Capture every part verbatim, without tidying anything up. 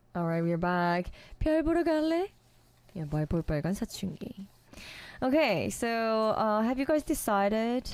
Alright, we're back. 별 보러 갈래? 야, 말벌빨간 사춘기. Okay, so uh, have you guys decided?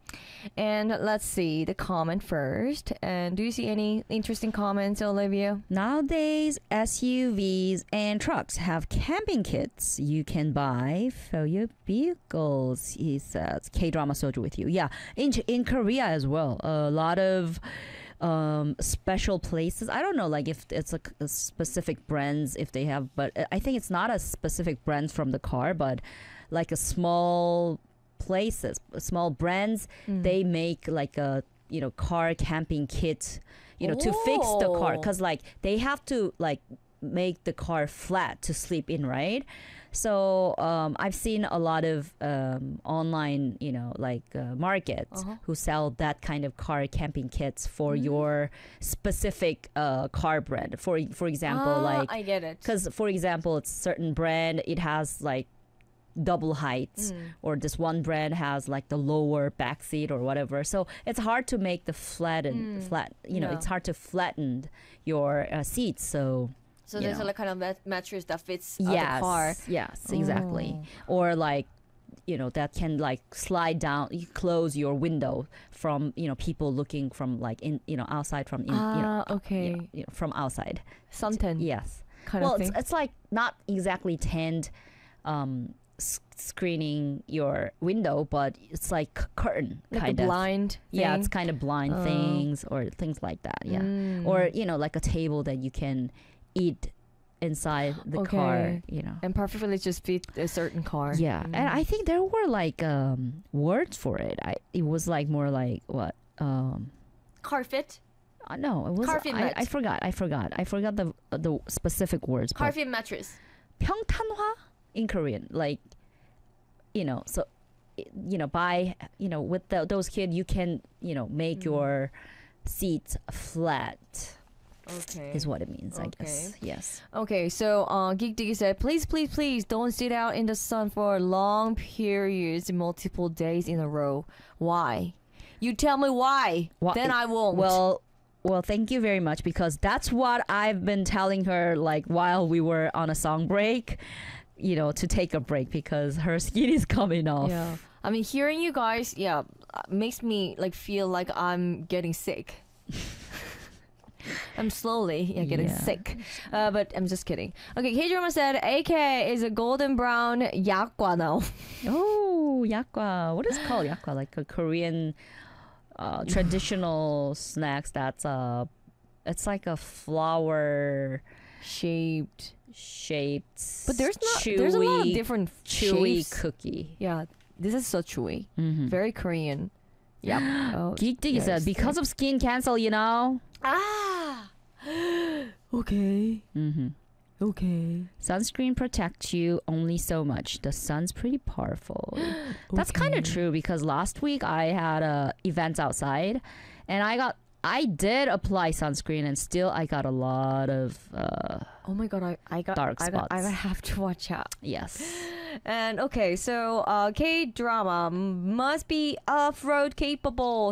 And let's see the comment first. And do you see any interesting comments, Olivia? Nowadays, S U Vs and trucks have camping kits you can buy for your vehicles, he says. K-drama soju with you. Yeah, in, in Korea as well. A lot of um, special places. I don't know like if it's a, a specific brands, if they have, but I think it's not a specific brands from the car, but like a small places, small brands, Mm. they make like a you know car camping kit, you know, to fix the car, Oh. because like they have to like make the car flat to sleep in, right? So um, I've seen a lot of um, online, you know, like uh, markets Uh-huh. who sell that kind of car camping kits for Mm. your specific uh, car brand. For for example, Ah, like I get it. because for example, it's certain brand, it has like double heights, Mm. or this one brand has like the lower back seat or whatever, so it's hard to make the flatten Mm. flat you know Yeah. it's hard to flatten your uh, seats, so So you there's know. a like, kind of mat- mattress that fits uh, yes the car. yes exactly, Oh. or like you know that can like slide down, you close your window from you know people looking from like in you know outside from in, you know, Ah, okay. you know, you know, from outside. Suntan Yes, kind well of it's, thing. it's like not exactly tanned um s- screening your window, but it's like c- curtain Like kind a of blind yeah thing. it's kind of blind Oh. things or things like that, yeah. Mm. Or you know like a table that you can eat inside the Okay. car, you know. And perfectly just fit a certain car. Yeah, and Mm. I think there were like um words for it. I it was like more like what um car fit, uh, no it was Car fit I, mat. I forgot I forgot I forgot the the specific words. car but fit mattress. 평탄화 in Korean, like you know, so you know by you know with the, those kids you can you know make Mm. your seats flat Okay. is what it means, I Okay. guess. Yes. Okay, so uh, Geek Diggy said, please, please, please don't sit out in the sun for long periods, multiple days in a row. Why? You tell me why. Wha- then I won't. Well, well, thank you very much, because that's what I've been telling her like while we were on a song break, you know, to take a break because her skin is coming off. yeah. I mean, hearing you guys, yeah, uh, makes me like feel like I'm getting sick. I'm slowly yeah, getting Yeah. sick. Uh, but I'm just kidding. Okay, K-Drama said A K is a golden brown yakwa now. Oh, yakwa. What is it called yakwa? Like a Korean uh, traditional snacks that's uh it's like a flower Shaped. shaped But there's not chewy, there's a lot of different chewy shapes. cookie. Yeah, this is so chewy. Mm-hmm. Very Korean. Yeah. Oh, Geek Diggy yes, said because of skin cancel, you know. ah. Okay. Mm-hmm. Okay. Sunscreen protects you only so much. The sun's pretty powerful. That's kind of true, because last week I had uh, events outside, and I got I did apply sunscreen, and still I got a lot of uh, Oh my god, I, I got Dark I got, I spots. have to watch out. yes. And okay, so uh, K drama must be off-road capable.